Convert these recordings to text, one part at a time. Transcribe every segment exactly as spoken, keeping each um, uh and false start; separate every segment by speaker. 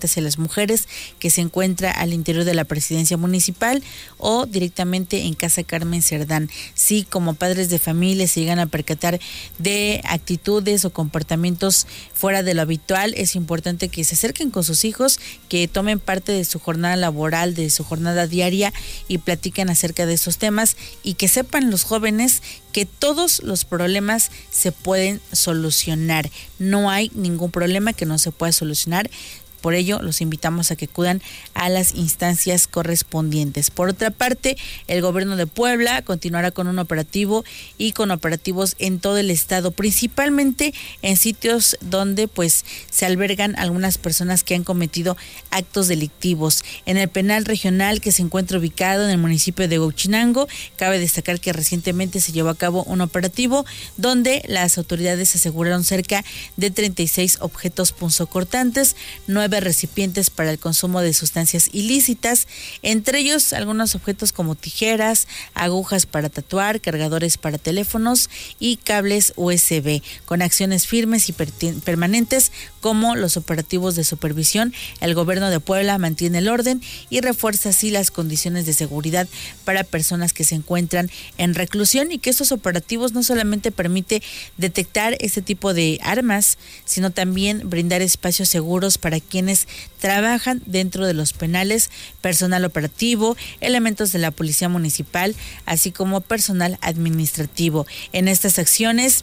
Speaker 1: directamente hacia las mujeres, que se encuentra al interior de la presidencia municipal o directamente en Casa Carmen Cerdán. Sí, como padres de familia se llegan a percatar de actitudes o comportamientos fuera de lo habitual, es importante que se acerquen con sus hijos, que tomen parte de su jornada laboral, de su jornada diaria y platiquen acerca de esos temas, y que sepan los jóvenes que todos los problemas se pueden solucionar. No hay ningún problema que no se pueda solucionar. Por ello, los invitamos a que acudan a las instancias correspondientes. Por otra parte, el gobierno de Puebla continuará con un operativo y con operativos en todo el estado, principalmente en sitios donde pues se albergan algunas personas que han cometido actos delictivos. En el penal regional que se encuentra ubicado en el municipio de Huachinango, cabe destacar que recientemente se llevó a cabo un operativo donde las autoridades aseguraron cerca de treinta y seis objetos punzocortantes, nueve recipientes para el consumo de sustancias ilícitas, entre ellos algunos objetos como tijeras, agujas para tatuar, cargadores para teléfonos y cables U S B, con acciones firmes y per- permanentes como los operativos de supervisión. El gobierno de Puebla mantiene el orden y refuerza así las condiciones de seguridad para personas que se encuentran en reclusión, y que estos operativos no solamente permite detectar este tipo de armas, sino también brindar espacios seguros para quienes trabajan dentro de los penales, personal operativo, elementos de la policía municipal, así como personal administrativo. En estas acciones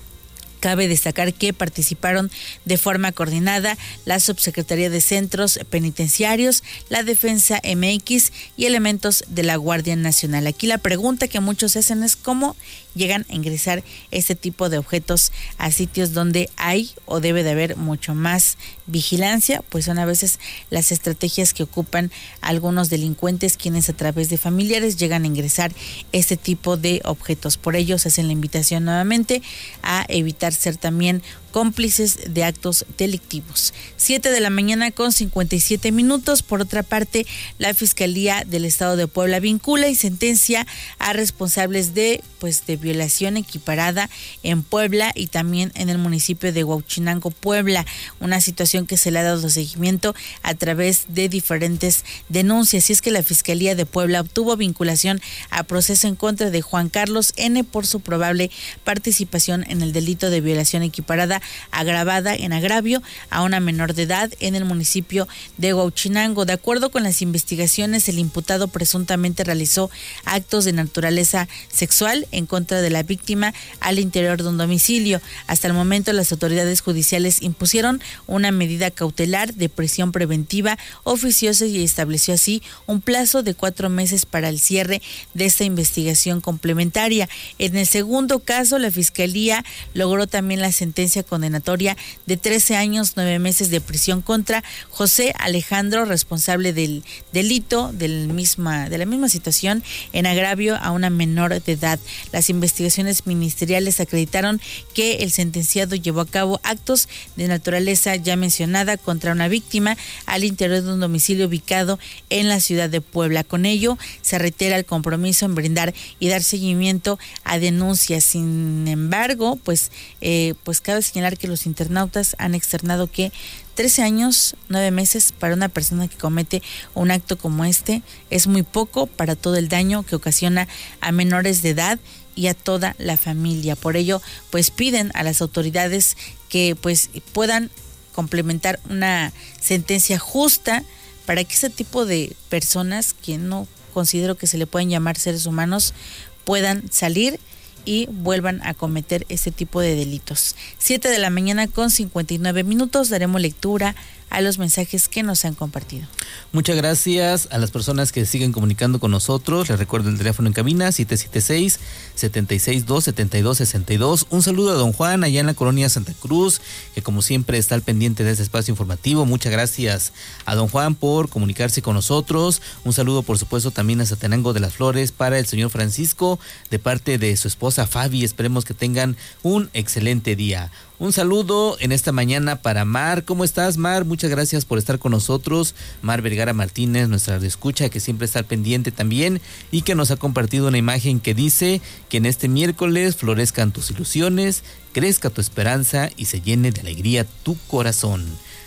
Speaker 1: cabe destacar que participaron de forma coordinada la Subsecretaría de Centros Penitenciarios, la Defensa M X y elementos de la Guardia Nacional. Aquí la pregunta que muchos hacen es cómo llegan a ingresar este tipo de objetos a sitios donde hay o debe de haber mucho más vigilancia. Pues son a veces las estrategias que ocupan algunos delincuentes, quienes a través de familiares llegan a ingresar este tipo de objetos. Por ello se hace la invitación nuevamente a evitar ser también cómplices de actos delictivos. Siete de la mañana con cincuenta y siete minutos. Por otra parte, la Fiscalía del Estado de Puebla vincula y sentencia a responsables de pues de violación equiparada en Puebla y también en el municipio de Huachinango, Puebla, una situación que se le ha dado seguimiento a través de diferentes denuncias. Y es que la Fiscalía de Puebla obtuvo vinculación a proceso en contra de Juan Carlos N por su probable participación en el delito de violación equiparada agravada en agravio a una menor de edad en el municipio de Huachinango. De acuerdo con las investigaciones, el imputado presuntamente realizó actos de naturaleza sexual en contra de la víctima al interior de un domicilio. Hasta el momento, las autoridades judiciales impusieron una medida cautelar de prisión preventiva oficiosa y estableció así un plazo de cuatro meses para el cierre de esta investigación complementaria. En el segundo caso, la Fiscalía logró también la sentencia condenatoria de trece años, nueve meses de prisión contra José Alejandro, responsable del delito del misma, de la misma situación en agravio a una menor de edad. Las investigaciones ministeriales acreditaron que el sentenciado llevó a cabo actos de naturaleza ya mencionada contra una víctima al interior de un domicilio ubicado en la ciudad de Puebla. Con ello, se reitera el compromiso en brindar y dar seguimiento a denuncias. Sin embargo, pues, eh, pues cabe señalar que los internautas han externado que trece años, nueve meses para una persona que comete un acto como este es muy poco para todo el daño que ocasiona a menores de edad y a toda la familia. Por ello, pues piden a las autoridades que pues puedan complementar una sentencia justa para que ese tipo de personas, que no considero que se le pueden llamar seres humanos, puedan salir y vuelvan a cometer este tipo de delitos. Siete de la mañana con cincuenta y nueve minutos, daremos lectura a los mensajes que nos han compartido.
Speaker 2: Muchas gracias a las personas que siguen comunicando con nosotros. Les recuerdo el teléfono en cabina siete siete seis, siete seis dos, siete dos seis dos. Un saludo a don Juan allá en la colonia Santa Cruz, que como siempre está al pendiente de este espacio informativo. Muchas gracias a don Juan por comunicarse con nosotros. Un saludo por supuesto también a Zatenango de las Flores para el señor Francisco de parte de su esposa Fabi. Esperemos que tengan un excelente día. Un saludo en esta mañana para Mar. ¿Cómo estás, Mar? Muchas gracias por estar con nosotros. Mar Vergara Martínez, nuestra escucha, que siempre está al pendiente también y que nos ha compartido una imagen que dice que en este miércoles florezcan tus ilusiones, crezca tu esperanza y se llene de alegría tu corazón.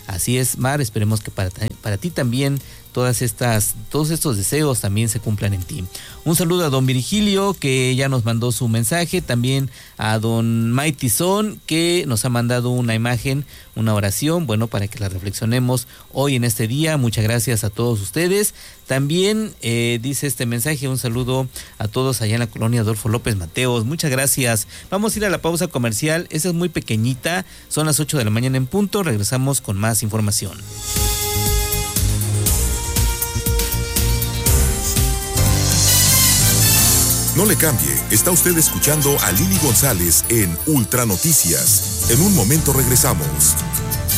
Speaker 2: Así es, Mar, esperemos que para, para ti también todas estas, todos estos deseos también se cumplan en ti. Un saludo a don Virgilio, que ya nos mandó su mensaje, también a don Maitizón, que nos ha mandado una imagen, una oración, bueno, para que la reflexionemos hoy en este día. Muchas gracias a todos ustedes. También eh, dice este mensaje, un saludo a todos allá en la colonia Adolfo López Mateos. Muchas gracias. Vamos a ir a la pausa comercial, esa es muy pequeñita, son las ocho de la mañana en punto, regresamos con más información.
Speaker 3: No le cambie, está usted escuchando a Lili González en Ultra Noticias. En un momento regresamos.